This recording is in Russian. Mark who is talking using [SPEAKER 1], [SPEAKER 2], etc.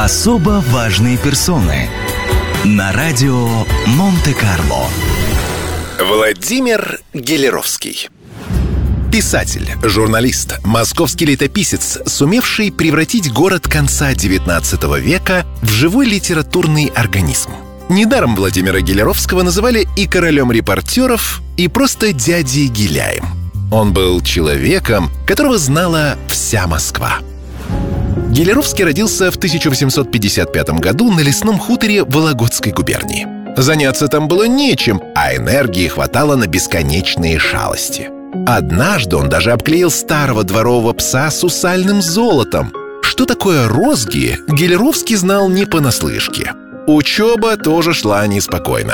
[SPEAKER 1] Особо важные персоны на радио Монте-Карло.
[SPEAKER 2] Владимир Гелеровский. Писатель, журналист, московский летописец, сумевший превратить город конца XIX века в живой литературный организм. Недаром Владимира Гелеровского называли и королем репортеров, и просто дядей Гиляем. Он был человеком, которого знала вся Москва. Гелеровский родился в 1855 году на лесном хуторе Вологодской губернии. Заняться там было нечем, а энергии хватало на бесконечные шалости. Однажды он даже обклеил старого дворового пса сусальным золотом. Что такое розги, Гелеровский знал не понаслышке. Учеба тоже шла неспокойно.